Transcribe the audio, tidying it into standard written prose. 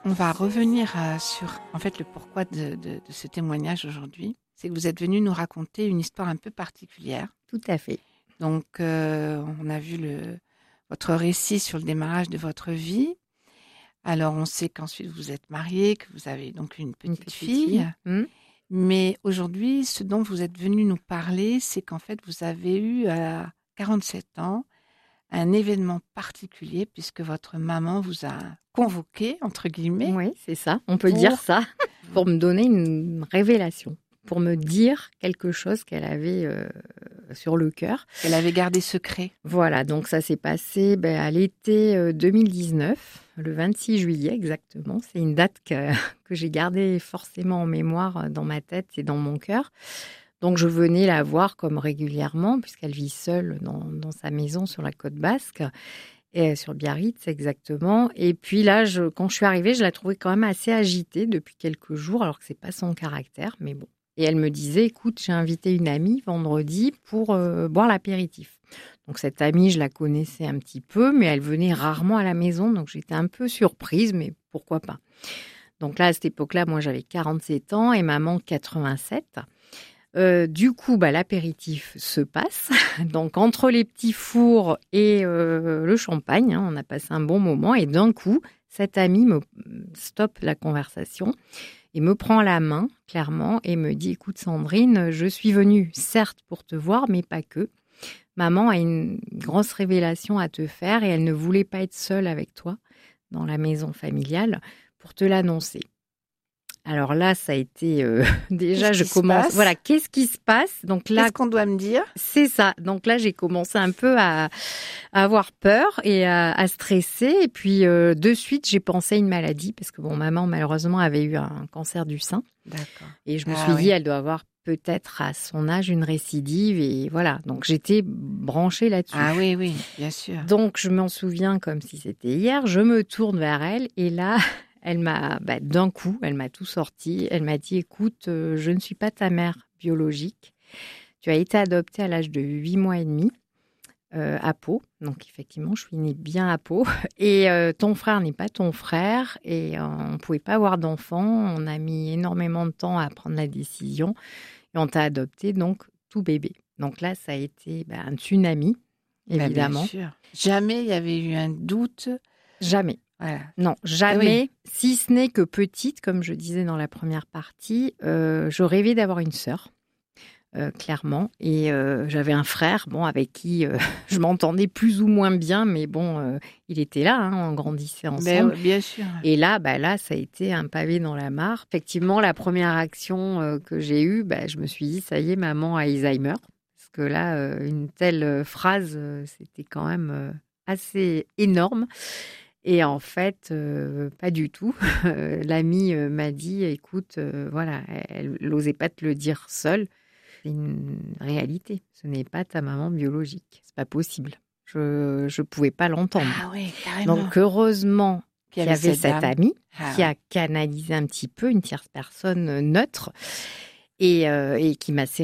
On va revenir sur en fait le pourquoi de ce témoignage aujourd'hui. C'est que vous êtes venu nous raconter une histoire un peu particulière. Tout à fait. Donc, on a vu votre récit sur le démarrage de votre vie. Alors, on sait qu'ensuite vous êtes mariés, que vous avez donc une petite fille. Mais aujourd'hui, ce dont vous êtes venu nous parler, c'est qu'en fait, vous avez eu à 47 ans un événement particulier puisque votre maman vous a convoqué, entre guillemets. Oui, c'est ça. On peut dire ça. Pour me donner une révélation. Pour me dire quelque chose qu'elle avait sur le cœur. Elle avait gardé secret. Voilà, donc ça s'est passé à l'été 2019, le 26 juillet exactement. C'est une date que j'ai gardée forcément en mémoire dans ma tête et dans mon cœur. Donc je venais la voir comme régulièrement, puisqu'elle vit seule dans sa maison sur la côte basque, et sur Biarritz exactement. Et puis là, quand je suis arrivée, je la trouvais quand même assez agitée depuis quelques jours, alors que c'est pas son caractère, mais bon. Et elle me disait, écoute, j'ai invité une amie vendredi pour boire l'apéritif. Donc cette amie, je la connaissais un petit peu, mais elle venait rarement à la maison, donc j'étais un peu surprise, mais pourquoi pas. Donc là, à cette époque-là, moi j'avais 47 ans et maman 87. Du coup, l'apéritif se passe. Donc entre les petits fours et le champagne, on a passé un bon moment. Et d'un coup, cette amie me stoppe la conversation et me prend la main, clairement, et me dit « Écoute Sandrine, je suis venue, certes, pour te voir, mais pas que. Maman a une grosse révélation à te faire et elle ne voulait pas être seule avec toi dans la maison familiale pour te l'annoncer. » Alors là, ça a été déjà, je commence. Voilà, qu'est-ce qui se passe ? Donc là, qu'est-ce qu'on doit me dire ? C'est ça. Donc là, j'ai commencé un peu à avoir peur et à stresser. Et puis de suite, j'ai pensé à une maladie parce que maman malheureusement avait eu un cancer du sein. D'accord. Et je me suis dit, elle doit avoir peut-être à son âge une récidive et voilà. Donc j'étais branchée là-dessus. Ah oui, bien sûr. Donc je m'en souviens comme si c'était hier. Je me tourne vers elle et là. Elle m'a, d'un coup, elle m'a tout sorti. Elle m'a dit, écoute, je ne suis pas ta mère biologique. Tu as été adoptée à l'âge de 8 mois et demi à Pau. Donc, effectivement, je suis née bien à Pau. Et ton frère n'est pas ton frère. Et on ne pouvait pas avoir d'enfant. On a mis énormément de temps à prendre la décision. Et on t'a adopté, donc, tout bébé. Donc là, ça a été un tsunami, évidemment. Bien sûr. Jamais il y avait eu un doute. Jamais. Voilà. Non, jamais, si ce n'est que petite, comme je disais dans la première partie, je rêvais d'avoir une sœur, clairement, et j'avais un frère, avec qui je m'entendais plus ou moins bien, mais il était là, on grandissait ensemble. Bien sûr. Et là, ça a été un pavé dans la mare. Effectivement, la première action que j'ai eue, je me suis dit, ça y est, maman a Alzheimer, parce que là, une telle phrase, c'était quand même assez énorme. Et en fait, pas du tout. L'amie m'a dit, écoute, elle n'osait pas te le dire seule. C'est une réalité. Ce n'est pas ta maman biologique. C'est pas possible. Je pouvais pas l'entendre. Ah oui, carrément. Donc heureusement qu'il y avait cette amie qui a canalisé un petit peu une tierce personne neutre et qui m'a